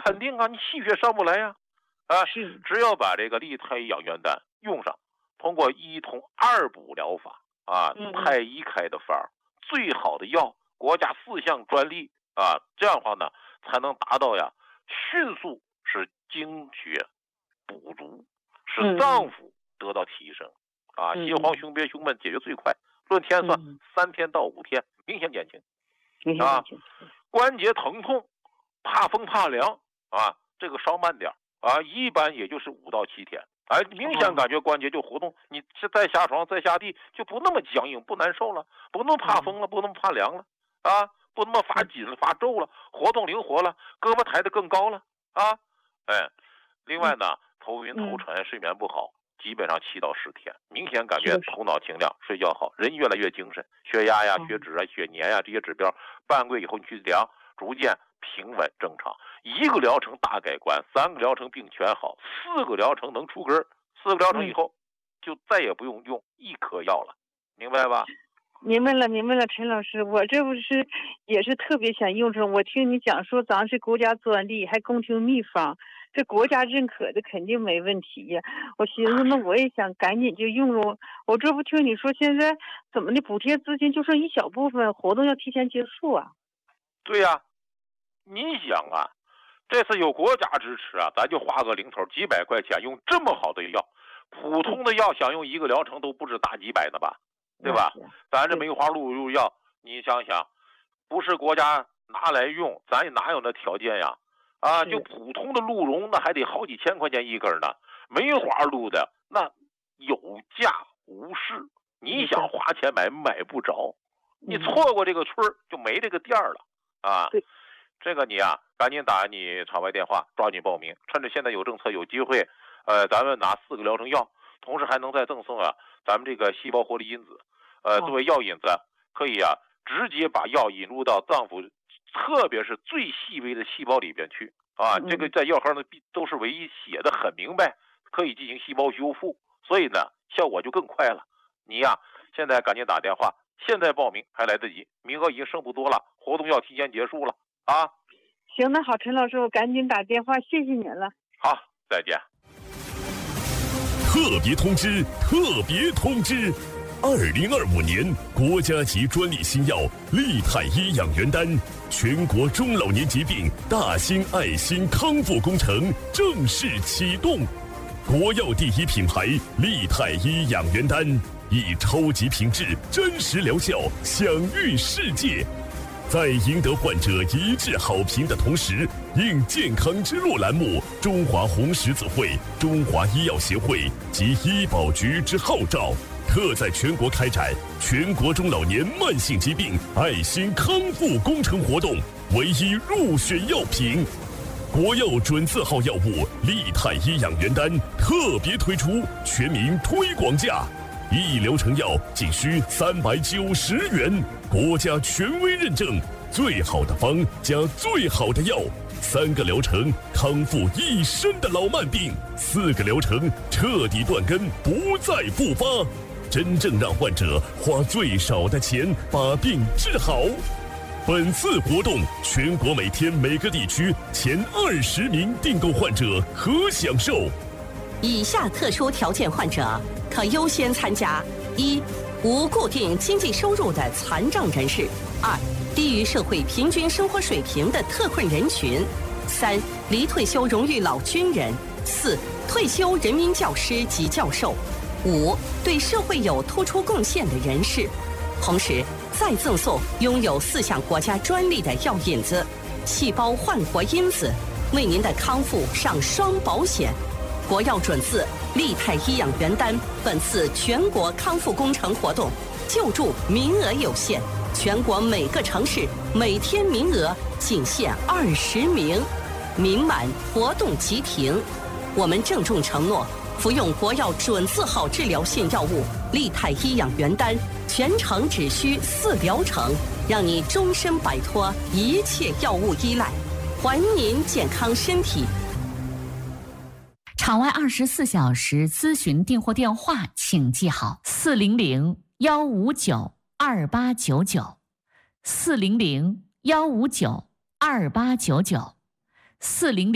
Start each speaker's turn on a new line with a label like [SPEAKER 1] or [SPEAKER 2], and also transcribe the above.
[SPEAKER 1] 肯定啊，你气血上不来呀。是，只要把这个利太医养元丹用上，通过一通二补疗法太医开的方，最好的药，国家4项专利这样的话呢，才能达到呀迅速使精血补足，使脏腑得到提升邪黄胸憋胸闷解决最快，论天算3天到5天明显减轻关节疼痛怕风怕凉这个稍慢点一般也就是5到7天明显感觉关节就活动，你是再下床再下地就不那么僵硬不难受了，不那么怕风了，不那么怕凉了不那么发紧了发皱了，活动灵活了，胳膊抬得更高了另外呢，头晕头沉睡眠不好，基本上7到10天，明显感觉头脑清亮，睡觉好，人越来越精神，血压呀血脂血粘呀这些指标半个月以后你去量逐渐平稳正常，1个疗程大改观，3个疗程病全好，4个疗程能出根，4个疗程以后就再也不用1颗药了，明白吧？
[SPEAKER 2] 明白了，陈老师，我这不是也是特别想用上，我听你讲说咱是国家专利，还宫廷秘方，这国家认可的肯定没问题呀。我寻思那我也想赶紧就用了，我这不听你说现在怎么的补贴资金就剩一小部分，活动要提前结束啊？
[SPEAKER 1] 对呀，你想这次有国家支持咱就花个零头几百块钱用这么好的药，普通的药想用1个疗程都不止大几百的吧，对吧？咱这梅花鹿肉药你想想，不是国家拿来用，咱也哪有那条件呀就普通的鹿茸那还得好几千块钱1根呢，梅花鹿的那有价无市，你想花钱买不着，你错过这个村就没这个店了这个你赶紧打你场外电话，抓紧报名，趁着现在有政策有机会咱们拿4个疗程药，同时还能再赠送咱们这个细胞活力因子作为药引子，可以直接把药引入到脏腑，特别是最细微的细胞里边去这个在药盒上都是唯一写的很明白，可以进行细胞修复，所以呢效果就更快了。你现在赶紧打电话，现在报名还来得及，名额已经剩不多了，活动要提前结束了
[SPEAKER 2] 行，那好，陈老师，我赶紧打电话，谢谢您了。
[SPEAKER 1] 好，再见。
[SPEAKER 3] 特别通知！2025年国家级专利新药利泰医养元丹全国中老年疾病大型爱心康复工程正式启动。国药第1品牌利泰医养元丹以超级品质、真实疗效享誉世界。在赢得患者一致好评的同时，应健康之路栏目中华红十字会、中华医药协会及医保局之号召，特在全国开展全国中老年慢性疾病爱心康复工程活动，唯一入选药品。国药准字号药物利泰医养元丹特别推出全民推广价，1疗程药仅需390元，国家权威认证，最好的方加最好的药，3个疗程康复一身的老慢病，4个疗程彻底断根不再复发，真正让患者花最少的钱把病治好。本次活动全国每天每个地区前20名订购患者可享受。
[SPEAKER 4] 以下特殊条件患者可优先参加：1、无固定经济收入的残障人士；2、低于社会平均生活水平的特困人群；3、离退休荣誉老军人；4、退休人民教师及教授；5、对社会有突出贡献的人士。同时，再赠送拥有4项国家专利的药引子、细胞焕活因子，为您的康复上双保险。国药准字利泰医养元丹本次全国康复工程活动救助名额有限，全国每个城市每天名额仅限20名，名满活动即停。我们郑重承诺，服用国药准字号治疗性药物利泰医养元丹，全程只需4疗程，让你终身摆脱一切药物依赖，还您健康身体。
[SPEAKER 5] 场外24小时咨询订货电话请记好：400-159-2899，400-159-2899，400。